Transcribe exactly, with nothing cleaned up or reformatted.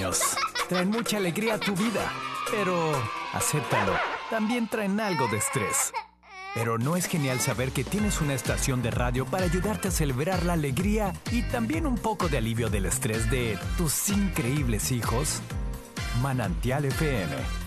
años. Traen mucha alegría a tu vida, pero, acéptalo, también traen algo de estrés. Pero ¿no es genial saber que tienes una estación de radio para ayudarte a celebrar la alegría y también un poco de alivio del estrés de tus increíbles hijos? Manantial F M.